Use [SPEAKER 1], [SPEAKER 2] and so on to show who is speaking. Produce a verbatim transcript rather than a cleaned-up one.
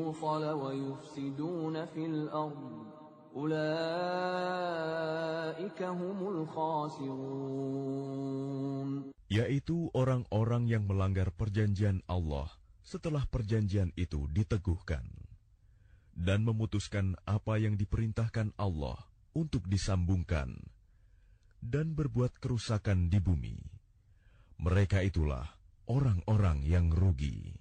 [SPEAKER 1] ويفسدون في الأرض أولئك هم الخاسرون.
[SPEAKER 2] Yaitu orang-orang yang melanggar perjanjian Allah setelah perjanjian itu diteguhkan dan memutuskan apa yang diperintahkan Allah untuk disambungkan dan berbuat kerusakan di bumi. Mereka itulah orang-orang yang rugi.